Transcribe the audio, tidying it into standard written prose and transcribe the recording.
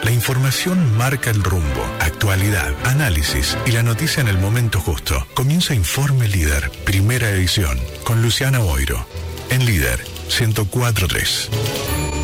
La información marca el rumbo, actualidad, análisis y la noticia en el momento justo. Comienza Informe Líder, primera edición, con Luciana Boiro, en Líder 104.3.